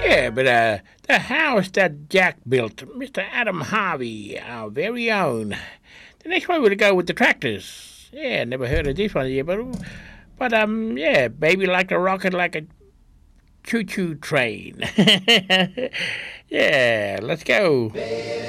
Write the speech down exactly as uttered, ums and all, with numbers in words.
Yeah, but uh, the house that Jack built, Mister Adam Harvey, our very own. The next one we'll go with the tractors. Yeah, never heard of this one yet, but but um, yeah, baby like a rocket, like a choo-choo train. Yeah, let's go.